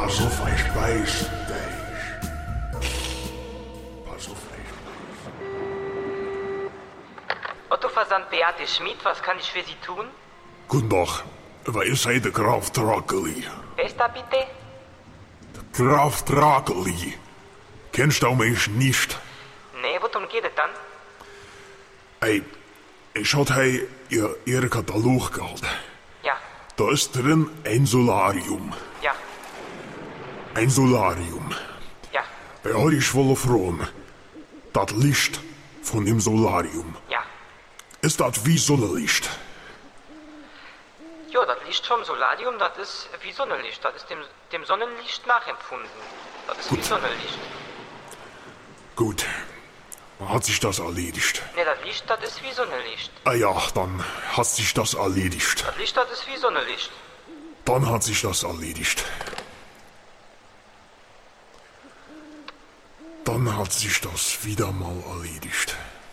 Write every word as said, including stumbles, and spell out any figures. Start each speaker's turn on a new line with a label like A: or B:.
A: Pass auf, ich beiß dich. Pass auf, ich beiß.
B: Ottoversand Beate Schmid, was kann ich für Sie tun?
A: Guten Tag. Wer ist hier der Graf Drakeli?
B: Wer ist da bitte?
A: Graf Drakeli. Kennst du mich nicht?
B: Nee, worum geht es dann?
A: Ey, ich hatte hier ihr, ihre Katalog gehalten.
B: Ja,
A: Da ist drin ein Solarium.
B: ja,
A: Ein Solarium.
B: ja,
A: Da habe ich wohl fragen. Das Licht von dem Solarium.
B: ja.
A: Ist das wie Sonnenlicht?
B: Jo, das Licht vom Solarium, das ist wie Sonnenlicht. Das ist dem, dem Sonnenlicht nachempfunden. Das ist wie Sonnenlicht.
A: Gut. Dann hat sich das erledigt.
B: Nee, das Licht, das ist wie Sonnenlicht.
A: Ah ja, dann hat sich das erledigt.
B: Das Licht, das ist wie Sonnenlicht.
A: Dann hat sich das erledigt. Dann hat sich das wieder mal erledigt.